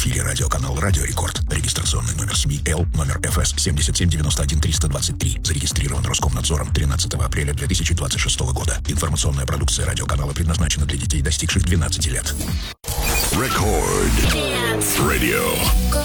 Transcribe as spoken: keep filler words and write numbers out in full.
эфире радиоканал «Радио Рекорд». Регистрационный номер СМИ Л, номер эф эс семь семь девять один три два три. Зарегистрирован Роскомнадзором тринадцатого апреля две тысячи двадцать шестого года. Информационная продукция радиоканала предназначена для детей, достигших двенадцати лет. Рекорд. Radio.